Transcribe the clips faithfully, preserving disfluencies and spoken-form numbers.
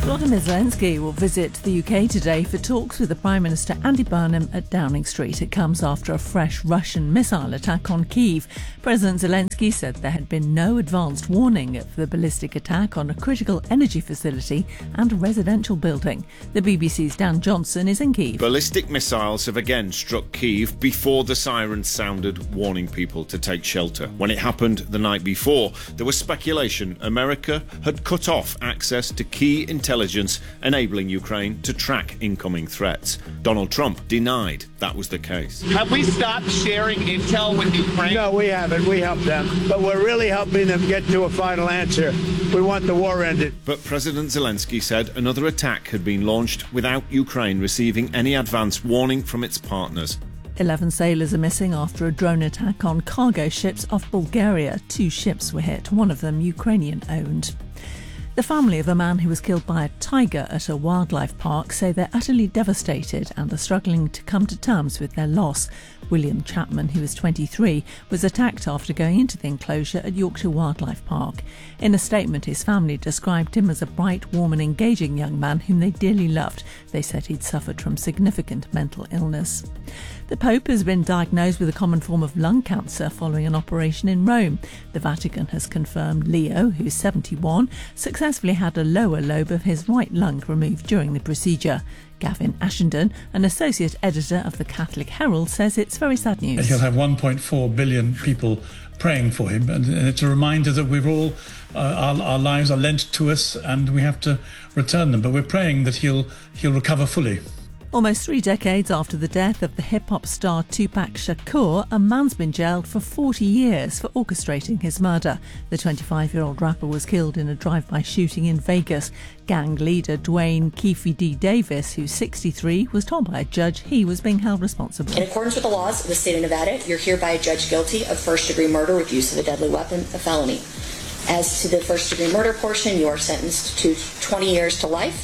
Volodymyr Zelensky will visit the U K today for talks with the Prime Minister Andy Burnham at Downing Street. It comes after a fresh Russian missile attack on Kyiv. President Zelensky said there had been no advanced warning of the ballistic attack on a critical energy facility and a residential building. The B B C's Dan Johnson is in Kyiv. Ballistic missiles have again struck Kyiv before the sirens sounded, warning people to take shelter. When it happened the night before, there was speculation America had cut off access to key intelligence, enabling Ukraine to track incoming threats. Donald Trump denied that was the case. Have we stopped sharing intel with Ukraine? No, we haven't. We helped them. But we're really helping them get to a final answer. We want the war ended. But President Zelensky said another attack had been launched without Ukraine receiving any advance warning from its partners. Eleven sailors are missing after a drone attack on cargo ships off Bulgaria. Two ships were hit, one of them Ukrainian-owned. The family of a man who was killed by a tiger at a wildlife park say they're utterly devastated and are struggling to come to terms with their loss. William Chapman, who was twenty-three, was attacked after going into the enclosure at Yorkshire Wildlife Park. In a statement, his family described him as a bright, warm and engaging young man whom they dearly loved. They said he'd suffered from significant mental illness. The Pope has been diagnosed with a common form of lung cancer following an operation in Rome. The Vatican has confirmed Leo, who's seventy-one, successfully had a lower lobe of his right lung removed during the procedure. Gavin Ashenden, an associate editor of the Catholic Herald, says it's very sad news. He'll have one point four billion people praying for him, and it's a reminder that we've all, uh, our, our lives are lent to us and we have to return them. But we're praying that he'll he'll recover fully. Almost three decades after the death of the hip-hop star Tupac Shakur, a man's been jailed for forty years for orchestrating his murder. The twenty-five-year-old rapper was killed in a drive-by shooting in Vegas. Gang leader Dwayne Keefe D. Davis, who's sixty-three, was told by a judge he was being held responsible. In accordance with the laws of the state of Nevada, you're hereby adjudged guilty of first-degree murder with use of a deadly weapon, a felony. As to the first-degree murder portion, you are sentenced to twenty years to life.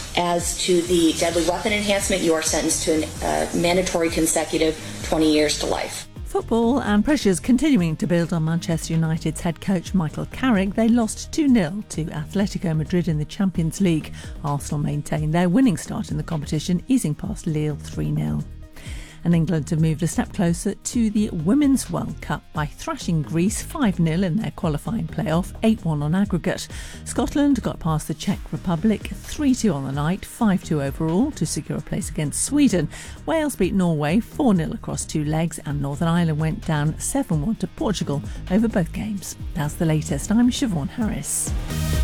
As to the deadly weapon enhancement, you are sentenced to a uh, mandatory consecutive twenty years to life. Football and pressures continuing to build on Manchester United's head coach Michael Carrick. They lost two nil to Atletico Madrid in the Champions League. Arsenal maintained their winning start in the competition, easing past Lille three nil. And England have moved a step closer to the Women's World Cup by thrashing Greece five nil in their qualifying playoff, eight one on aggregate. Scotland got past the Czech Republic three two on the night, five two overall to secure a place against Sweden. Wales beat Norway four nil across two legs, and Northern Ireland went down seven one to Portugal over both games. That's the latest. I'm Siobhan Harris.